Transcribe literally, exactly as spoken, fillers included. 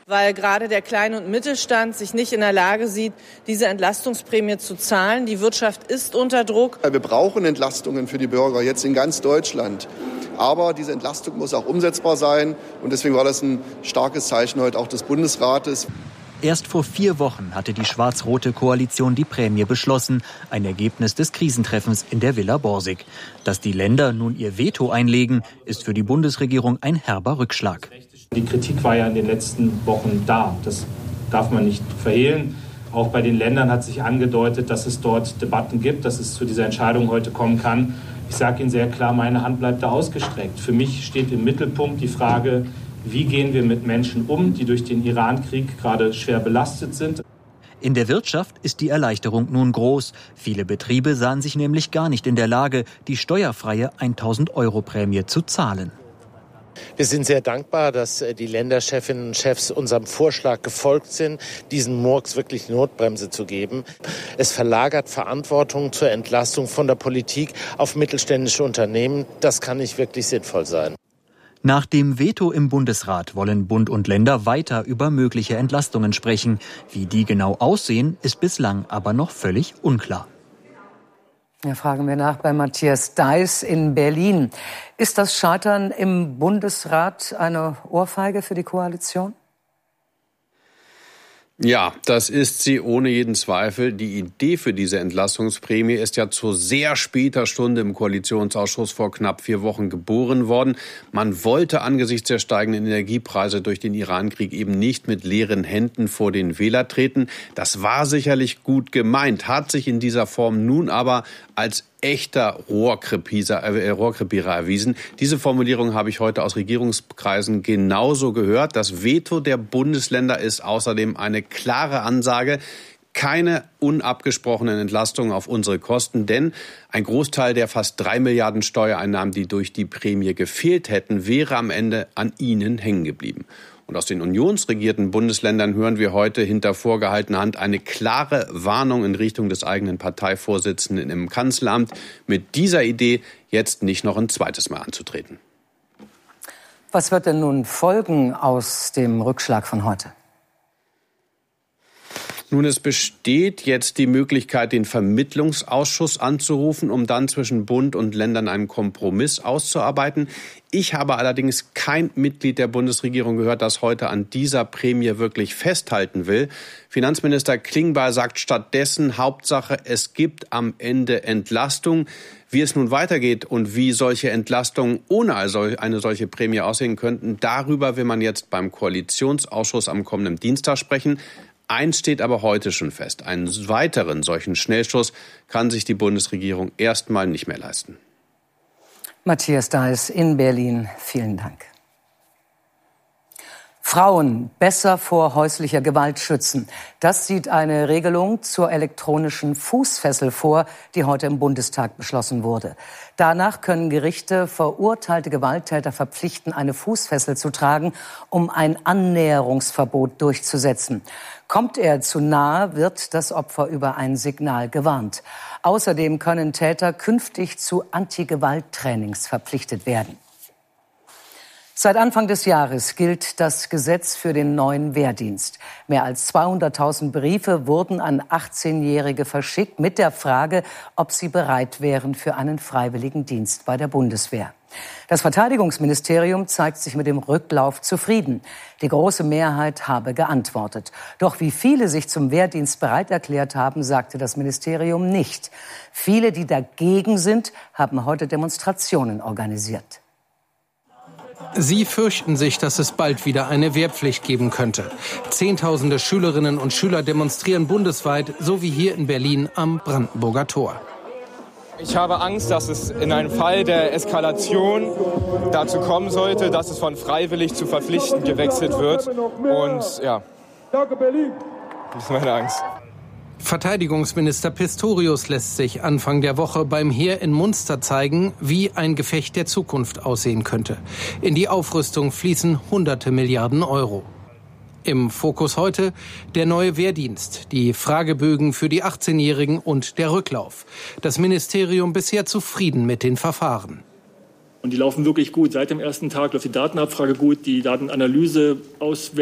weil gerade der Klein- und Mittelstand sich nicht in der Lage sieht, diese Entlastungsprämie zu zahlen. Die Wirtschaft ist unter Druck. Wir brauchen Entlastungen für die Bürger jetzt in ganz Deutschland. Aber diese Entlastung muss auch umsetzbar sein. Und deswegen war das ein starkes Zeichen heute auch des Bundesrates. Erst vor vier Wochen hatte die schwarz-rote Koalition die Prämie beschlossen, ein Ergebnis des Krisentreffens in der Villa Borsig. Dass die Länder nun ihr Veto einlegen, ist für die Bundesregierung ein herber Rückschlag. Die Kritik war ja in den letzten Wochen da. Das darf man nicht verhehlen. Auch bei den Ländern hat sich angedeutet, dass es dort Debatten gibt, dass es zu dieser Entscheidung heute kommen kann. Ich sage Ihnen sehr klar, meine Hand bleibt da ausgestreckt. Für mich steht im Mittelpunkt die Frage, wie gehen wir mit Menschen um, die durch den Iran-Krieg gerade schwer belastet sind. In der Wirtschaft ist die Erleichterung nun groß. Viele Betriebe sahen sich nämlich gar nicht in der Lage, die steuerfreie tausend Euro Prämie zu zahlen. Wir sind sehr dankbar, dass die Länderchefinnen und Chefs unserem Vorschlag gefolgt sind, diesen Murks wirklich Notbremse zu geben. Es verlagert Verantwortung zur Entlastung von der Politik auf mittelständische Unternehmen. Das kann nicht wirklich sinnvoll sein. Nach dem Veto im Bundesrat wollen Bund und Länder weiter über mögliche Entlastungen sprechen. Wie die genau aussehen, ist bislang aber noch völlig unklar. Ja, fragen wir nach bei Matthias Deiß in Berlin. Ist das Scheitern im Bundesrat eine Ohrfeige für die Koalition? Ja, das ist sie ohne jeden Zweifel. Die Idee für diese Entlastungsprämie ist ja zu sehr später Stunde im Koalitionsausschuss vor knapp vier Wochen geboren worden. Man wollte angesichts der steigenden Energiepreise durch den Iran-Krieg eben nicht mit leeren Händen vor den Wähler treten. Das war sicherlich gut gemeint, hat sich in dieser Form nun aber als echter Rohrkrepierer, äh, Rohrkrepierer erwiesen. Diese Formulierung habe ich heute aus Regierungskreisen genauso gehört. Das Veto der Bundesländer ist außerdem eine klare Ansage. Keine unabgesprochenen Entlastungen auf unsere Kosten, denn ein Großteil der fast drei Milliarden Steuereinnahmen, die durch die Prämie gefehlt hätten, wäre am Ende an ihnen hängen geblieben. Und aus den unionsregierten Bundesländern hören wir heute hinter vorgehaltener Hand eine klare Warnung in Richtung des eigenen Parteivorsitzenden im Kanzleramt, mit dieser Idee jetzt nicht noch ein zweites Mal anzutreten. Was wird denn nun folgen aus dem Rückschlag von heute? Nun, es besteht jetzt die Möglichkeit, den Vermittlungsausschuss anzurufen, um dann zwischen Bund und Ländern einen Kompromiss auszuarbeiten. Ich habe allerdings kein Mitglied der Bundesregierung gehört, das heute an dieser Prämie wirklich festhalten will. Finanzminister Klingbeil sagt stattdessen, Hauptsache, es gibt am Ende Entlastung. Wie es nun weitergeht und wie solche Entlastungen ohne eine solche Prämie aussehen könnten, darüber will man jetzt beim Koalitionsausschuss am kommenden Dienstag sprechen. Eins steht aber heute schon fest. Einen weiteren solchen Schnellschuss kann sich die Bundesregierung erstmal nicht mehr leisten. Matthias Deiß in Berlin, vielen Dank. Frauen besser vor häuslicher Gewalt schützen. Das sieht eine Regelung zur elektronischen Fußfessel vor, die heute im Bundestag beschlossen wurde. Danach können Gerichte verurteilte Gewalttäter verpflichten, eine Fußfessel zu tragen, um ein Annäherungsverbot durchzusetzen. Kommt er zu nahe, wird das Opfer über ein Signal gewarnt. Außerdem können Täter künftig zu Anti-Gewalt-Trainings verpflichtet werden. Seit Anfang des Jahres gilt das Gesetz für den neuen Wehrdienst. Mehr als zweihunderttausend Briefe wurden an achtzehnjährige verschickt mit der Frage, ob sie bereit wären für einen freiwilligen Dienst bei der Bundeswehr. Das Verteidigungsministerium zeigt sich mit dem Rücklauf zufrieden. Die große Mehrheit habe geantwortet. Doch wie viele sich zum Wehrdienst bereit erklärt haben, sagte das Ministerium nicht. Viele, die dagegen sind, haben heute Demonstrationen organisiert. Sie fürchten sich, dass es bald wieder eine Wehrpflicht geben könnte. Zehntausende Schülerinnen und Schüler demonstrieren bundesweit, so wie hier in Berlin am Brandenburger Tor. Ich habe Angst, dass es in einem Fall der Eskalation dazu kommen sollte, dass es von freiwillig zu verpflichtend gewechselt wird. Und ja, das ist meine Angst. Verteidigungsminister Pistorius lässt sich Anfang der Woche beim Heer in Munster zeigen, wie ein Gefecht der Zukunft aussehen könnte. In die Aufrüstung fließen hunderte Milliarden Euro. Im Fokus heute der neue Wehrdienst, die Fragebögen für die achtzehnjährigen und der Rücklauf. Das Ministerium bisher zufrieden mit den Verfahren. Und die laufen wirklich gut. Seit dem ersten Tag läuft die Datenabfrage gut, die Datenanalyse, Auswertung.